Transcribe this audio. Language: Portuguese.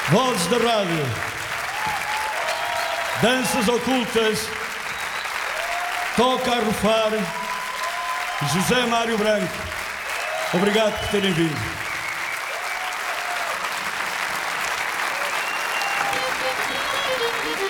Vozes da Rádio, Danças Ocultas, Toca a Rufar, José Mário Branco. Obrigado por terem vindo.